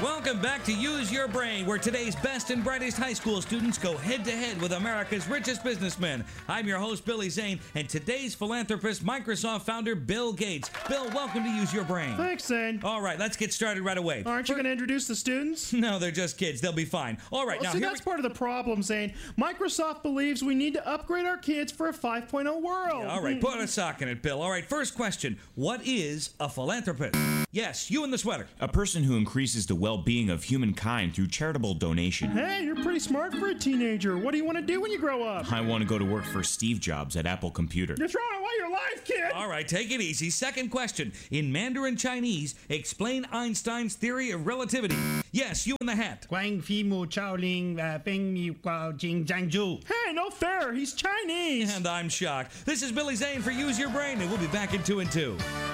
Welcome back to Use Your Brain, where today's best and brightest high school students go head-to-head with America's richest businessmen. I'm your host, Billy Zane, and today's philanthropist, Microsoft founder Bill Gates. Bill, welcome to Use Your Brain. Thanks, Zane. All right, let's get started right away. Aren't you going to introduce the students? No, they're just kids. They'll be fine. All right, Well, that's part of the problem, Zane. Microsoft believes we need to upgrade our kids for a 5.0 world. Yeah, all right, put a sock in it, Bill. All right, first question. What is a philanthropist? Yes, you in the sweater. A person who increases the well-being of humankind through charitable donation. Hey, you're pretty smart for a teenager. What do you want to do when you grow up? I want to go to work for Steve Jobs at Apple Computer. You're throwing away your life, kid! All right, take it easy. Second question. In Mandarin Chinese, explain Einstein's theory of relativity. Yes, you in the hat. Hey, no fair. He's Chinese. And I'm shocked. This is Billy Zane for Use Your Brain, and we'll be back in 2 and 2.